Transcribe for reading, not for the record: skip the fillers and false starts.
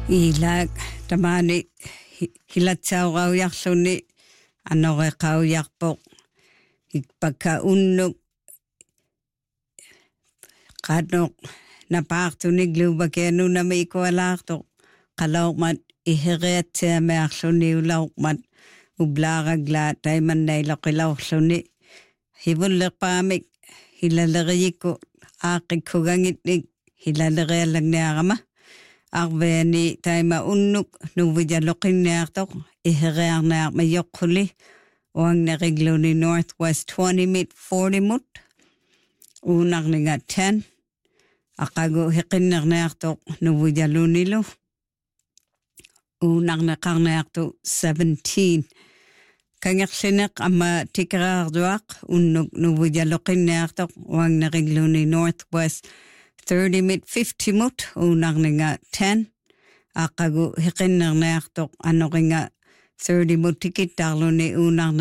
Ilag tamani hilatsauraujarluni anoreqaujarpoq ikpakka unnuk qanoq napaartunik luupakianunami ikualaartoq qalauqmat iheriatsiamearluni ulauqmat ublaaragla taimannailoqilaurluni hivullerpaamik hilaleriikku aaqikkugangitnik hilaleriallagniarama arveani taima unnuk nuvijalloqinniartoq iheriarnaarmayoqquli uangnerigluni Northwest 20 mit 40 mut uunarninga 10 aqagu hiqinnerniartoq nuvijallunilu uunarneqarniartu 17 kangerlineq amma tikeraarduaq unnuk nuvijalloqinniartoq uangnerigluni Northwest 30 mit 50 mut uunarninga 10 aqagu hiqinnerniartoq anoringa 30 mut tikittarluni uunarne